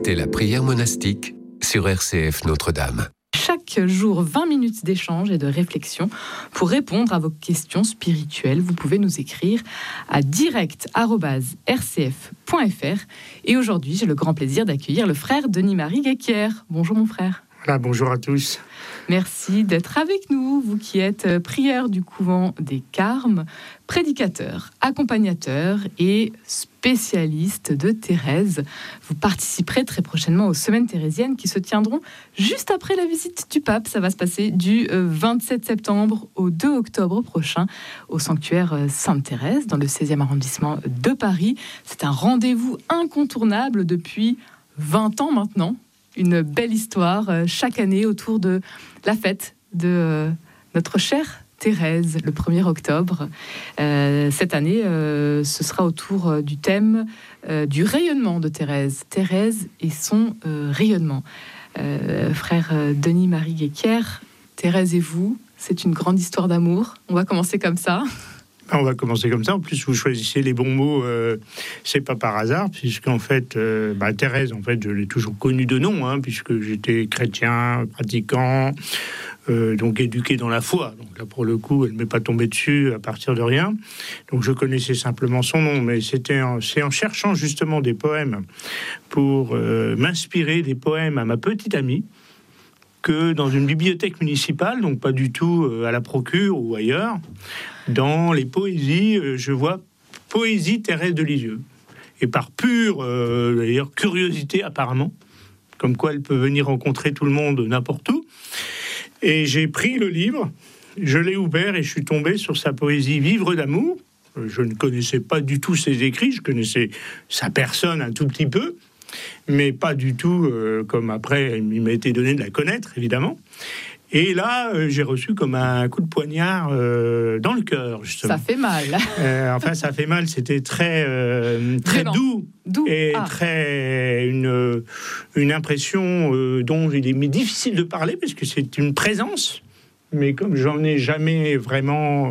écoutez la prière monastique sur RCF Notre-Dame. Chaque jour, 20 minutes d'échange et de réflexion pour répondre à vos questions spirituelles. Vous pouvez nous écrire à direct@rcf.fr. Et aujourd'hui, j'ai le grand plaisir d'accueillir le frère Denis-Marie Guéquière. Bonjour mon frère. Voilà, bonjour à tous. Merci d'être avec nous, vous qui êtes prieur du couvent des Carmes, prédicateur, accompagnateur et spécialiste de Thérèse. Vous participerez très prochainement aux semaines thérésiennes qui se tiendront juste après la visite du pape. Ça va se passer du 27 septembre au 2 octobre prochain au sanctuaire Sainte-Thérèse dans le 16e arrondissement de Paris. C'est un rendez-vous incontournable depuis 20 ans maintenant. Une belle histoire chaque année autour de la fête de notre chère Thérèse, le 1er octobre. Cette année, ce sera autour du thème du rayonnement de Thérèse. Thérèse et son rayonnement. Frère Denis-Marie Guéquière, Thérèse et vous, c'est une grande histoire d'amour. On va commencer comme ça. On va commencer comme ça. En plus, vous choisissez les bons mots. C'est pas par hasard, puisqu'en fait, Thérèse, en fait, je l'ai toujours connue de nom, puisque j'étais chrétien, pratiquant, donc éduqué dans la foi. Donc là, pour le coup, elle ne m'est pas tombée dessus à partir de rien. Donc je connaissais simplement son nom, mais c'est en cherchant justement des poèmes pour m'inspirer des poèmes à ma petite amie, que dans une bibliothèque municipale, donc pas du tout à la Procure ou ailleurs, dans les poésies, je vois Poésie Thérèse de Lisieux. Et par pure d'ailleurs curiosité apparemment, comme quoi elle peut venir rencontrer tout le monde n'importe où. Et j'ai pris le livre, je l'ai ouvert et je suis tombé sur sa poésie Vivre d'amour. Je ne connaissais pas du tout ses écrits, je connaissais sa personne un tout petit peu, mais pas du tout comme après il m'a été donné de la connaître, évidemment. Et là, j'ai reçu comme un coup de poignard dans le cœur, justement. Ça fait mal. Ça fait mal. C'était très doux et très une impression dont il est difficile de parler parce que c'est une présence. Mais comme j'en ai jamais vraiment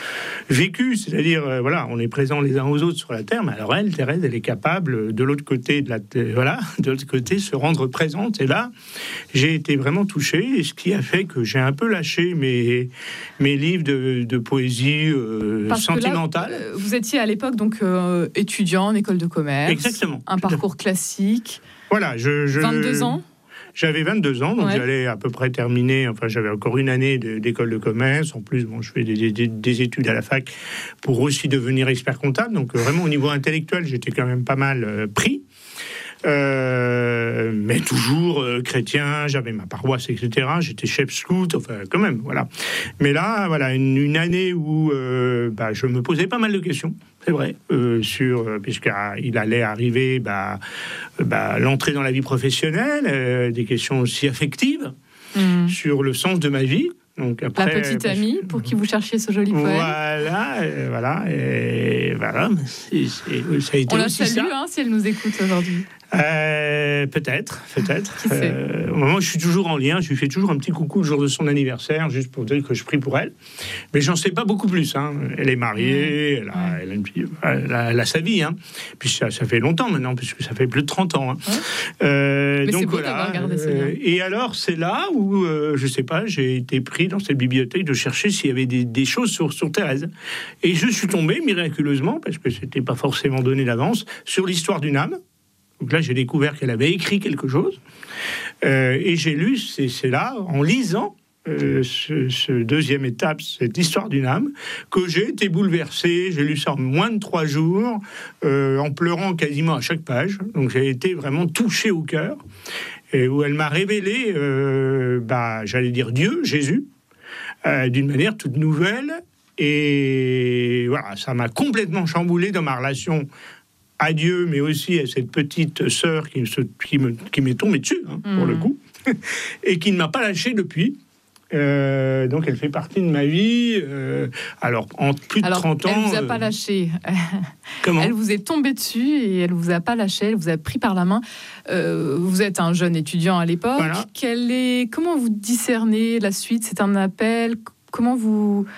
vécu, c'est-à-dire, on est présents les uns aux autres sur la terre, mais alors elle, Thérèse, elle est capable, de l'autre côté, de l'autre côté, se rendre présente. Et là, j'ai été vraiment touché, et ce qui a fait que j'ai un peu lâché mes livres de poésie sentimentale. Là, vous étiez à l'époque donc étudiant en école de commerce. Exactement. Un parcours classique. Voilà, 22 ans. J'avais 22 ans, donc j'allais à peu près terminer, j'avais encore une année d'école de commerce. En plus, je fais des études à la fac pour aussi devenir expert comptable. Donc vraiment, au niveau intellectuel, j'étais quand même pas mal pris. Mais toujours chrétien, j'avais ma paroisse, etc. J'étais chef scout, quand même, voilà. Mais là, une année où je me posais pas mal de questions, c'est vrai, puisqu'il allait arriver l'entrée dans la vie professionnelle, des questions aussi affectives sur le sens de ma vie. Donc après, la petite amie pour qui vous cherchiez ce joli poème. Voilà. Ça a été. On la aussi salue si elle nous écoute aujourd'hui. Peut-être. Au moment où je suis toujours en lien, je lui fais toujours un petit coucou le jour de son anniversaire, juste pour dire que je prie pour elle. Mais j'en sais pas beaucoup plus. Elle est mariée, elle a sa vie. Puis ça fait longtemps maintenant, puisque ça fait plus de 30 ans. Mais donc c'est beau d'avoir gardé ces liens. Et alors, c'est là où, je sais pas, j'ai été pris dans cette bibliothèque de chercher s'il y avait des choses sur Thérèse. Et je suis tombé miraculeusement, parce que c'était pas forcément donné d'avance, sur l'histoire d'une âme. Donc là, j'ai découvert qu'elle avait écrit quelque chose. Et j'ai lu, c'est là, en lisant ce deuxième étape, cette histoire d'une âme, que j'ai été bouleversé. J'ai lu ça en moins de 3 jours, en pleurant quasiment à chaque page. Donc j'ai été vraiment touché au cœur. Et où elle m'a révélé, j'allais dire Dieu, Jésus, d'une manière toute nouvelle. Et voilà, ça m'a complètement chamboulé dans ma relation à Dieu, mais aussi à cette petite sœur qui m'est tombée dessus, pour le coup, et qui ne m'a pas lâché depuis. Donc elle fait partie de ma vie. Alors en plus de 30 ans. Elle vous a pas lâché. Comment ? Elle vous est tombée dessus et elle vous a pas lâché. Elle vous a pris par la main. Vous êtes un jeune étudiant à l'époque. Voilà. Comment vous discernez la suite ? C'est un appel ? Comment vous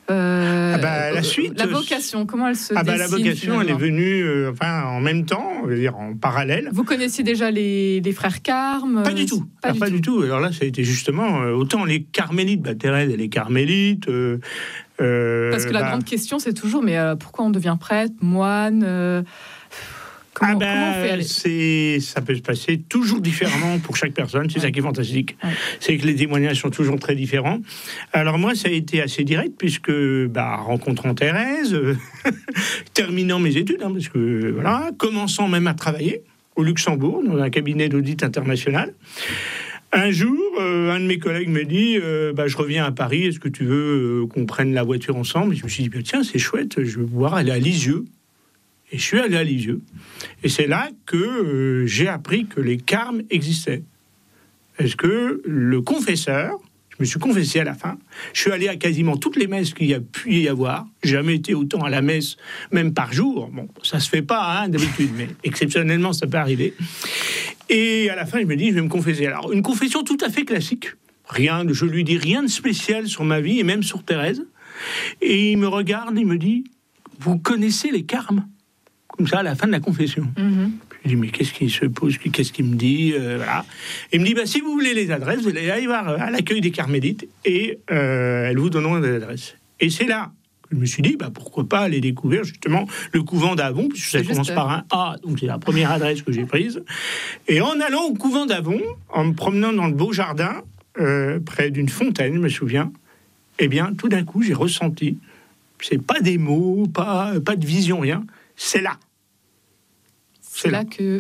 La suite, la vocation, comment elle se dessine la vocation, elle est venue en même temps, je veux dire, en parallèle. Vous connaissiez déjà les frères Carmes? Pas du tout. Pas du tout. Alors là, ça a été justement autant les carmélites. Thérèse, elle est carmélite. Parce que la grande question, c'est toujours, mais pourquoi on devient prêtre, moine comment on fait ça peut se passer toujours différemment pour chaque personne, c'est ça qui est fantastique. Ouais. C'est que les témoignages sont toujours très différents. Alors moi, ça a été assez direct, puisque rencontrant Thérèse, terminant mes études, parce que commençant même à travailler au Luxembourg, dans un cabinet d'audit international. Un jour, un de mes collègues me dit je reviens à Paris, est-ce que tu veux qu'on prenne la voiture ensemble? Et je me suis dit, tiens, c'est chouette, je vais pouvoir aller à Lisieux. Et je suis allé à Lisieux. Et c'est là que j'ai appris que les carmes existaient. Parce que le confesseur, je me suis confessé à la fin, je suis allé à quasiment toutes les messes qu'il y a pu y avoir. J'ai jamais été autant à la messe, même par jour. Bon, ça se fait pas d'habitude, mais exceptionnellement, ça peut arriver. Et à la fin, je me dis, je vais me confesser. Alors, une confession tout à fait classique. Je lui dis rien de spécial sur ma vie, et même sur Thérèse. Et il me regarde, il me dit, vous connaissez les carmes? Comme ça, à la fin de la confession. Mm-hmm. Je dis, mais qu'est-ce qu'il se pose? Qu'est-ce qu'il me dit? Voilà. Et il me dit, si vous voulez les adresses, vous allez aller voir à l'accueil des carmélites, et elles vous donneront des adresses. Et c'est là que je me suis dit, pourquoi pas aller découvrir justement le couvent d'Avon, puisque ça commence par un A, donc c'est la première adresse que j'ai prise. Et en allant au couvent d'Avon, en me promenant dans le beau jardin, près d'une fontaine, je me souviens, tout d'un coup, j'ai ressenti, c'est pas des mots, pas de vision, rien, c'est là. C'est là que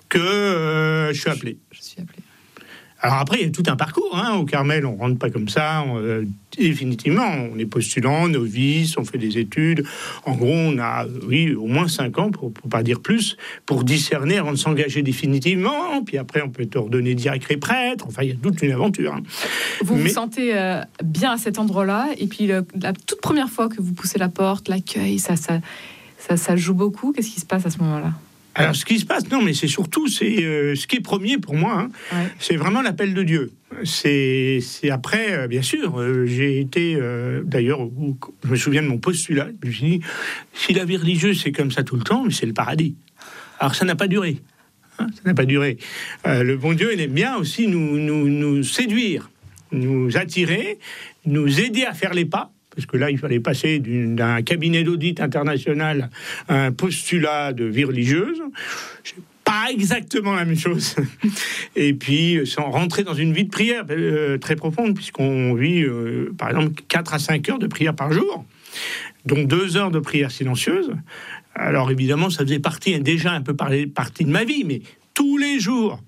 je suis appelé. Je suis appelé. Alors après, il y a tout un parcours. Au Carmel, on ne rentre pas comme ça. Définitivement, on est postulant, novice, on fait des études. En gros, on a, au moins 5 ans, pour pas dire plus, pour discerner avant de s'engager définitivement. Puis après, on peut être ordonné diacre et prêtre. Enfin, il y a toute une aventure. Vous vous sentez bien à cet endroit-là. Et puis, la toute première fois que vous poussez la porte, l'accueil, ça joue beaucoup. Qu'est-ce qui se passe à ce moment-là? Alors, ce qui se passe, non, mais c'est surtout, ce qui est premier pour moi, c'est vraiment l'appel de Dieu. C'est après, bien sûr, j'ai été, d'ailleurs, je me souviens de mon postulat, je me suis dit, si la vie religieuse, c'est comme ça tout le temps, mais c'est le paradis. Alors, ça n'a pas duré. Ça n'a pas duré. Le bon Dieu, il aime bien aussi nous séduire, nous attirer, nous aider à faire les pas. Parce que là, il fallait passer d'un cabinet d'audit international à un postulat de vie religieuse. C'est pas exactement la même chose. Et puis, sans rentrer dans une vie de prière très profonde, puisqu'on vit, par exemple, 4 à 5 heures de prière par jour, donc 2 heures de prière silencieuse. Alors, évidemment, ça faisait déjà un peu partie de ma vie, mais tous les jours.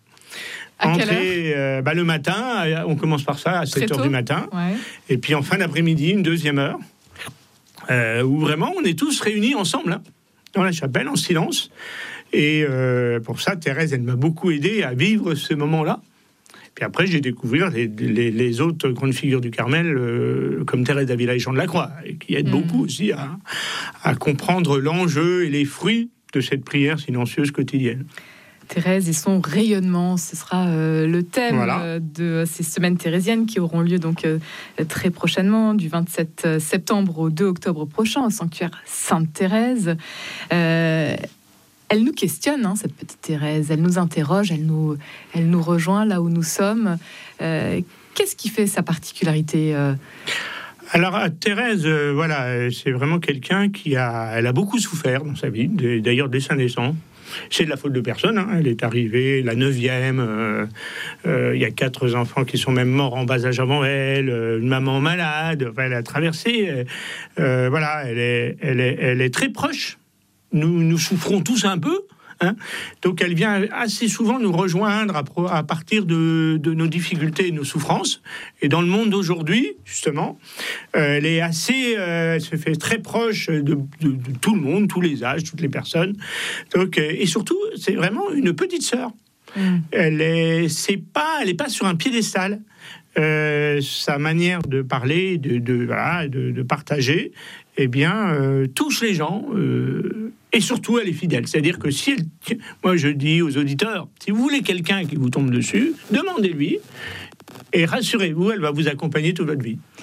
Le matin, on commence par ça à 7h du matin. Ouais. Et puis en fin d'après-midi, une 2e heure, où vraiment on est tous réunis ensemble, dans la chapelle, en silence. Et pour ça, Thérèse, elle m'a beaucoup aidé à vivre ce moment-là. Puis après, j'ai découvert les autres grandes figures du Carmel, comme Thérèse d'Avila et Jean de la Croix, qui aident beaucoup aussi à comprendre l'enjeu et les fruits de cette prière silencieuse quotidienne. Thérèse et son rayonnement, ce sera le thème de ces semaines thérésiennes qui auront lieu donc très prochainement, du 27 septembre au 2 octobre prochain, au sanctuaire Sainte-Thérèse. Elle nous questionne, cette petite Thérèse, elle nous interroge, elle nous rejoint là où nous sommes. Qu'est-ce qui fait sa particularité Alors, Thérèse, c'est vraiment quelqu'un elle a beaucoup souffert dans sa vie, d'ailleurs dès sa naissance. C'est de la faute de personne. Elle est arrivée la 9e. Il y a 4 enfants qui sont même morts en bas âge avant elle. Une maman malade. Enfin, elle a traversé. Elle est très proche. Nous souffrons tous un peu. Donc elle vient assez souvent nous rejoindre à partir de nos difficultés et nos souffrances. Et dans le monde d'aujourd'hui, justement, elle se fait très proche de tout le monde, tous les âges, toutes les personnes. Donc, et surtout, c'est vraiment une petite sœur. Elle est pas sur un piédestal. Sa manière de parler, de partager, touche les gens. Et surtout, elle est fidèle. C'est-à-dire que moi, je dis aux auditeurs, si vous voulez quelqu'un qui vous tombe dessus, demandez-lui. Et rassurez-vous, elle va vous accompagner toute votre vie.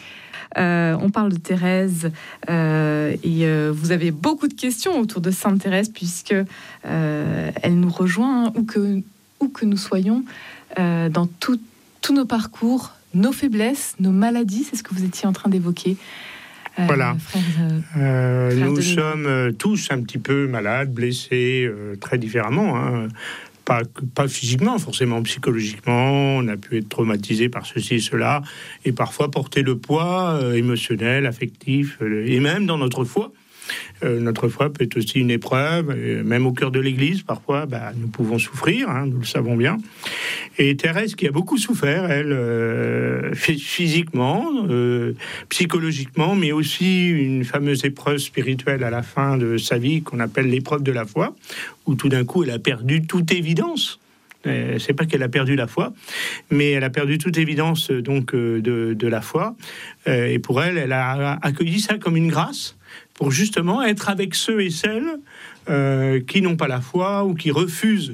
On parle de Thérèse et vous avez beaucoup de questions autour de Sainte Thérèse puisque elle nous rejoint où que nous soyons dans tous nos parcours, nos faiblesses, nos maladies. C'est ce que vous étiez en train d'évoquer. Voilà. Frère nous sommes tous un petit peu malades, blessés, très différemment. Hein. Pas physiquement, forcément, psychologiquement. On a pu être traumatisé par ceci et cela, et parfois porter le poids émotionnel, affectif, et même dans notre foi. Notre foi peut être aussi une épreuve, même au cœur de l'Église, parfois, nous pouvons souffrir, hein, nous le savons bien. Et Thérèse, qui a beaucoup souffert, elle, physiquement, psychologiquement, mais aussi une fameuse épreuve spirituelle à la fin de sa vie, qu'on appelle l'épreuve de la foi, où tout d'un coup, elle a perdu toute évidence. C'est pas qu'elle a perdu la foi, mais elle a perdu toute évidence donc de la foi. Et pour elle, elle a accueilli ça comme une grâce, pour justement être avec ceux et celles qui n'ont pas la foi ou qui refusent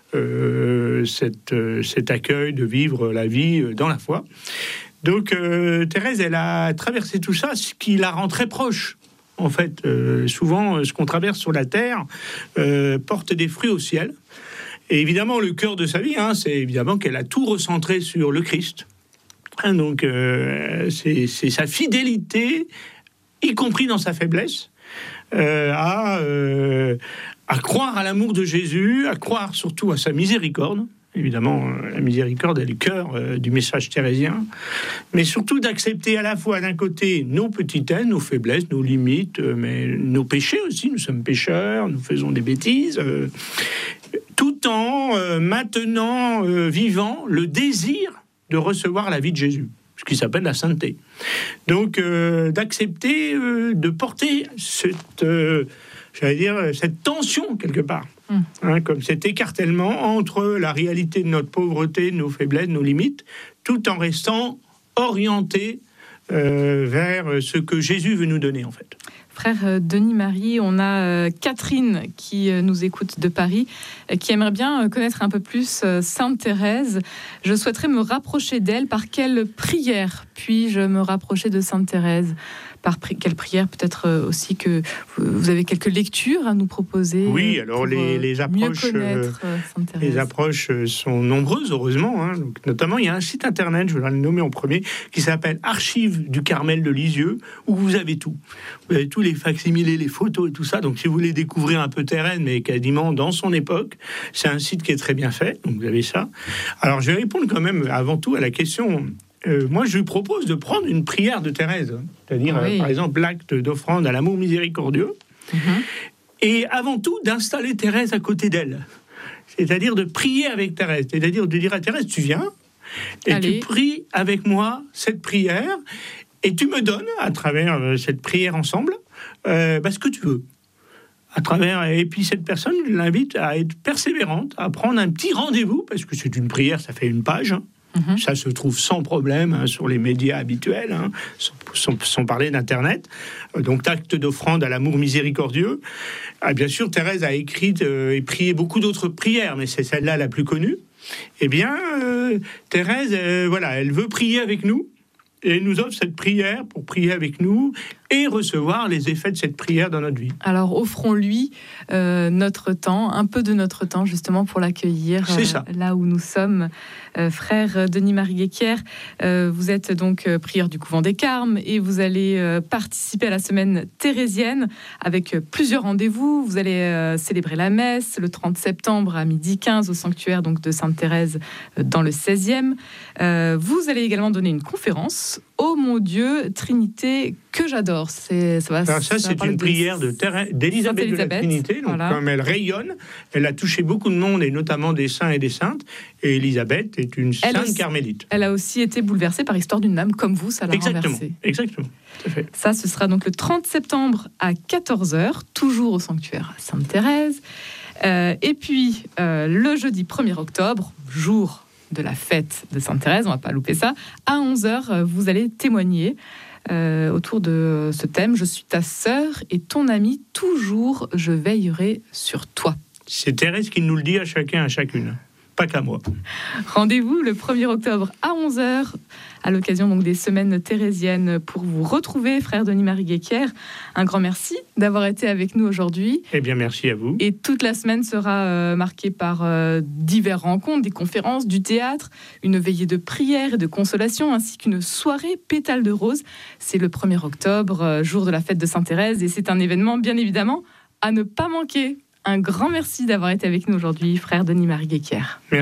cet accueil de vivre la vie dans la foi. Donc Thérèse, elle a traversé tout ça, ce qui la rend très proche. En fait, souvent, ce qu'on traverse sur la terre porte des fruits au ciel. Et évidemment, le cœur de sa vie, hein, c'est évidemment qu'elle a tout recentré sur le Christ. Hein, donc, c'est sa fidélité, y compris dans sa faiblesse, à croire à l'amour de Jésus, à croire surtout à sa miséricorde. Évidemment, la miséricorde est le cœur du message thérésien, mais surtout d'accepter à la fois d'un côté nos petitesses, nos faiblesses, nos limites, mais nos péchés aussi. Nous sommes pécheurs, nous faisons des bêtises, tout en maintenant vivant le désir de recevoir la vie de Jésus, ce qui s'appelle la sainteté. Donc, d'accepter de porter cette tension quelque part. Hein, comme cet écartèlement entre la réalité de notre pauvreté, nos faiblesses, nos limites, tout en restant orienté vers ce que Jésus veut nous donner, en fait. Frère Denis-Marie, on a Catherine qui nous écoute de Paris, qui aimerait bien connaître un peu plus Sainte Thérèse. Je souhaiterais me rapprocher d'elle. Par quelle prière puis-je me rapprocher de Sainte Thérèse ? Par quelle prière, peut-être aussi que vous avez quelques lectures à nous proposer. Oui, alors les approches sont nombreuses, heureusement. Hein. Donc, notamment, il y a un site internet, je vais le nommer en premier, qui s'appelle Archives du Carmel de Lisieux, où vous avez tout. Vous avez tous les facsimilés, les photos et tout ça. Donc, si vous voulez découvrir un peu Thérèse, mais quasiment dans son époque, c'est un site qui est très bien fait. Donc, vous avez ça. Alors, je vais répondre quand même avant tout à la question. Moi, je lui propose de prendre une prière de Thérèse, c'est-à-dire, par exemple, l'acte d'offrande à l'amour miséricordieux, et avant tout, d'installer Thérèse à côté d'elle, c'est-à-dire de prier avec Thérèse, c'est-à-dire de dire à Thérèse, tu viens, et tu pries avec moi cette prière, et tu me donnes, à travers cette prière ensemble, ce que tu veux. Et puis cette personne, je l'invite à être persévérante, à prendre un petit rendez-vous, parce que c'est une prière, ça fait une page, hein. Ça se trouve sans problème sur les médias habituels, sans parler d'Internet. Donc, acte d'offrande à l'amour miséricordieux. Bien sûr, Thérèse a écrit et prié beaucoup d'autres prières, mais c'est celle-là la plus connue. Eh bien, Thérèse, elle veut prier avec nous. Et elle nous offre cette prière pour prier avec nous et recevoir les effets de cette prière dans notre vie. Alors, offrons-lui notre temps, un peu de notre temps, justement, pour l'accueillir là où nous sommes. Frère Denis-Marie Guéquière, vous êtes donc prieur du couvent des Carmes et vous allez participer à la semaine thérésienne avec plusieurs rendez-vous. Vous allez célébrer la messe le 30 septembre à 12h15 au sanctuaire donc, de Sainte-Thérèse dans le 16e. Vous allez également donner une conférence. Oh mon Dieu, Trinité, que j'adore. C'est une prière d'Élisabeth de la Trinité. Donc, comme elle rayonne, elle a touché beaucoup de monde, et notamment des saints et des saintes. Et Élisabeth est une sainte carmélite. Elle a aussi été bouleversée par l'histoire d'une âme, comme vous, ça l'a renversée. Exactement, tout à fait. Ça, ce sera donc le 30 septembre à 14h, toujours au sanctuaire Sainte-Thérèse. Et puis, le jeudi 1er octobre, jour de la fête de Sainte-Thérèse, on ne va pas louper ça, à 11h, vous allez témoigner autour de ce thème « Je suis ta sœur et ton amie, toujours je veillerai sur toi ». C'est Thérèse qui nous le dit à chacun, à chacune. pas qu'à moi. Rendez-vous le 1er octobre à 11h, à l'occasion donc des semaines thérésiennes, pour vous retrouver, frère Denis-Marie Guéquière. Un grand merci d'avoir été avec nous aujourd'hui. Eh bien, merci à vous. Et toute la semaine sera marquée par diverses rencontres, des conférences, du théâtre, une veillée de prière et de consolation, ainsi qu'une soirée pétale de rose. C'est le 1er octobre, jour de la fête de Sainte-Thérèse, et c'est un événement, bien évidemment, à ne pas manquer. Un grand merci d'avoir été avec nous aujourd'hui, frère Denis-Marie Guéquière. Merci.